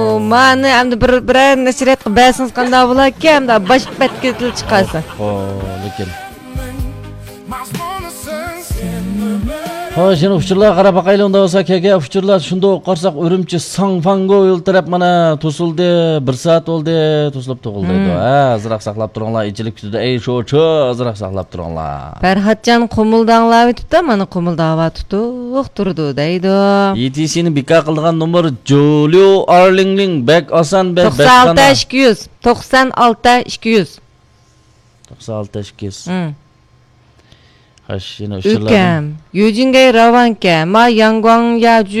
Mani endi bir nasirat qilib bersangiz qanday bo'larkan? Endi boshqa betga chiqarsa. Lekin. Xo'sh, yana uchurlar qarab baqayli unda bo'lsa, kaka uchurlar shunda qarsak Urumchi Sangfango yo'l taraf mana to'sildi, 1 soat bo'ldi, to'silib tug'ildi. Ha, azroq saqlab turinglar, ichilib ketdi. Ey sho'chi, azroq saqlab turinglar. Farhatjon qumildanglar tutdi, mana qumildava tutuq turdi deydi. ETC'ni bika qilgan nomer Julio Arlingling bek oson be 96200. 96200. 96200. Hoş, yine uçurlar. Ülkem, Yücüngey Ravanke, Ma Yangguang Yaju.